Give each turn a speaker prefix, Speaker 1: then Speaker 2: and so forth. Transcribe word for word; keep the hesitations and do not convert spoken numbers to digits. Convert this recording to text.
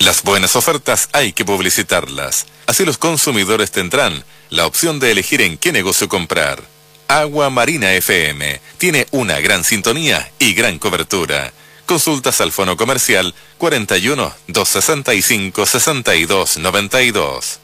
Speaker 1: Las buenas ofertas hay que publicitarlas. Así los consumidores tendrán la opción de elegir en qué negocio comprar. Agua Marina F M tiene una gran sintonía y gran cobertura. Consultas al fono comercial cuarenta y uno, doscientos sesenta y cinco, sesenta y dos noventa y dos.